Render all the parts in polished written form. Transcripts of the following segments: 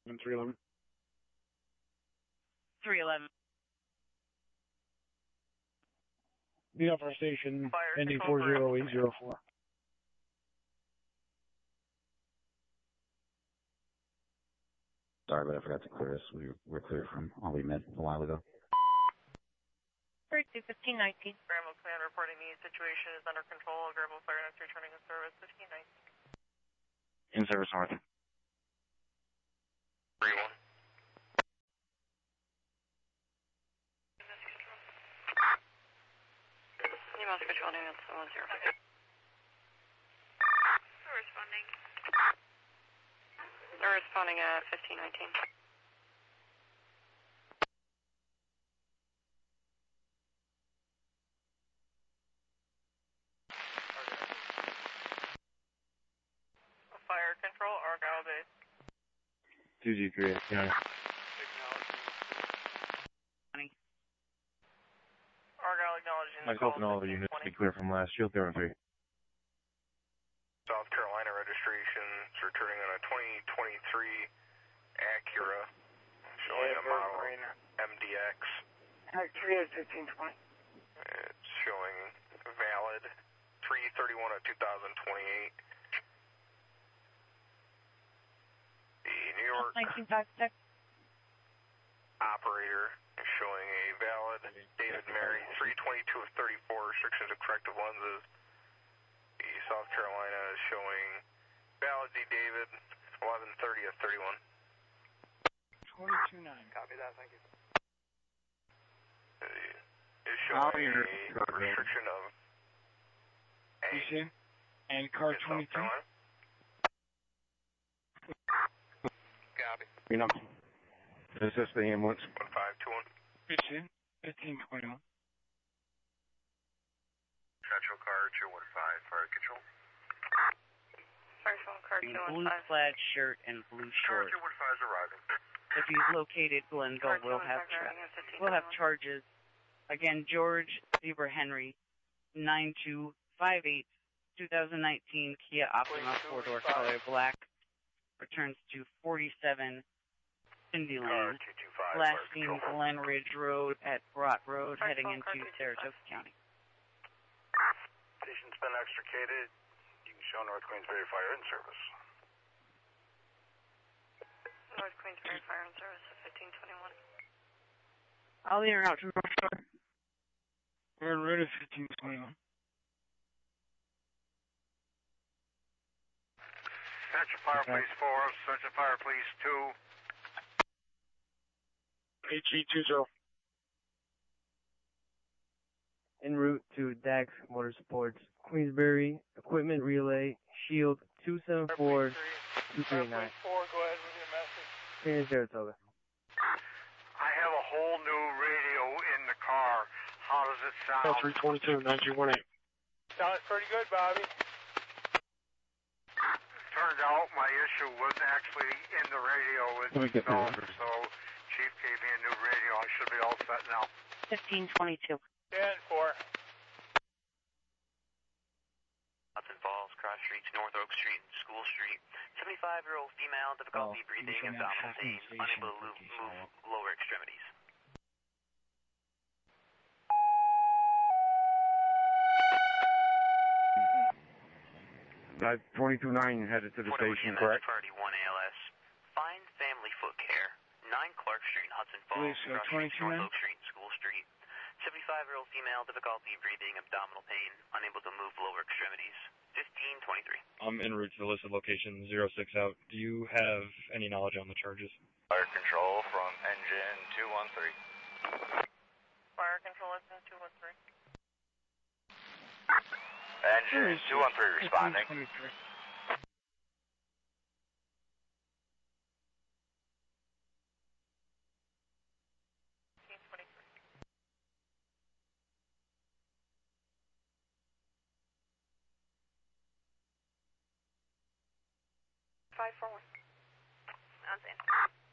311. 311. Meet up our station, Fire ending control 40804. Sorry, but I forgot to clear this. We're clear from all we met a while ago. 32-1519. Grandville Command reporting the situation is under control. Grandville Fire Next returning to service 1519. In service north. 3-1. Email control unit 710. Responding. They're responding at 1519. Fire control, Argyle base. 2G3, yeah. Argyle acknowledging the Myself call. and all the units to be clear from last. Shield 03. South Carolina registration is returning on a 2023 Acura, showing a model MDX. Acura 1520. It's showing valid 3/31 of 2028. The New York 1956. operator is showing a valid David Mary 3/22 of 34, restrictions of corrective lenses. The South Carolina is showing valid D. David 11/30 of 31. 22-9. Copy that, thank you. Is showing a restriction of A. You see? And car 22. Copy. You know. Is this the ambulance? 1521. You see? 1521. Central car 215, fire control. Fire control, car Blue 215. plaid shirt and blue Car shorts. 215 is arriving. If he's located, Glenville will have charges. Again, George Zebra Henry, 9258, 2019 Kia Optima 4-door color black, returns to 47 Cindy Lane, last seen Glen Ridge Road at Broad Road, heading into Saratoga County. Patient's been extricated. You can show North Queensbury Fire in service. North Queensbury Fire in service at 1521. I'll in or out to North Shore. We're in route of 1521. Central Fire Police 4, Central Fire Police 2. HE20. En route to DAX Motorsports, Queensbury, Equipment Relay, Shield 274-239. Go ahead with your message. Here in Saratoga. I have a whole new radio in the car. How does it sound? 322, 9318. Sounds pretty good, Bobby. Turned out my issue was actually in the radio itself, so Chief gave me a new radio. I should be all set now. 1522. 10-4. Hudson Falls, Cross Streets, North Oak Street, School Street. 75-year-old female, difficulty breathing, abdominal pain, unable to move lower extremities. That 22-9 headed to the station, correct? Party 1 ALS. Find Family Foot Care. 9 Clark Street, Hudson Falls, Cross Street, North Oak Street, School Street. 75-year-old female, difficulty breathing, abdominal pain, unable to move lower extremities. 1523. I'm en route to the listed location, 06 out. Do you have any knowledge on the charges? Fire control from engine 213. Fire control engine 213. Engine 213 responding. 541. Sounds in.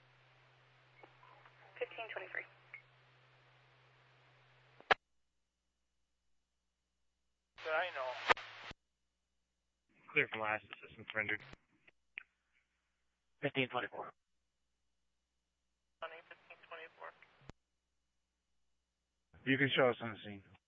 1523. Did I know? Clear from last, assistance rendered. 1524. 24. You can show us on the scene.